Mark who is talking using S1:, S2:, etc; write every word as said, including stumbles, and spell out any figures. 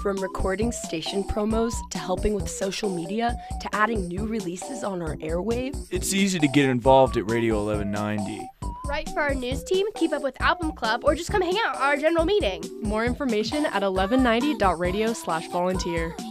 S1: From recording station promos to helping with social media to adding new releases on our airwave.
S2: It's easy to get involved at Radio eleven ninety.
S3: Write for our news team, keep up with Album Club, or just come hang out at our general meeting.
S4: More information at eleven ninety dot radio slash volunteer.